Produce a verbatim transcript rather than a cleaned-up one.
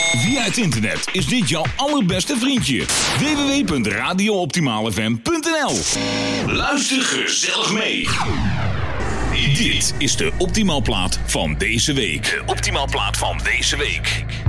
Via het internet is dit jouw allerbeste vriendje. w w w punt radio optimaal f m punt n l. Luister gezellig mee. Dit is de Optimaalplaat van deze week. De Optimaalplaat van deze week.